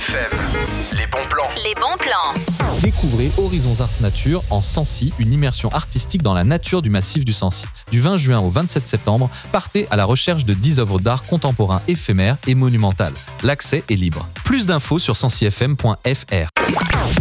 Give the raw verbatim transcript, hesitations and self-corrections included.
F M. Les bons plans. Les bons plans. Découvrez Horizons Arts Nature en Sancy, une immersion artistique dans la nature du massif du Sancy. Du vingt juin au vingt-sept septembre, partez à la recherche de dix œuvres d'art contemporains éphémères et monumentales. L'accès est libre. Plus d'infos sur sancy f m point f r.